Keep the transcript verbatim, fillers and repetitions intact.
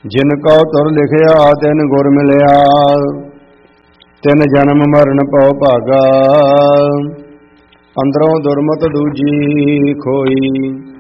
ਜਿਨ ਕਉ ਤੁਰ ਲਿਖਿਆ ਤਿਨ ਗੁਰ ਮਿਲਿਆ, ਤਿਨ ਜਨਮ ਮਰਨ ਪਉ ਭਾਗਾ। ਅੰਦਰੋਂ ਦੁਰਮਤ ਦੂਜੀ ਖੋਈ,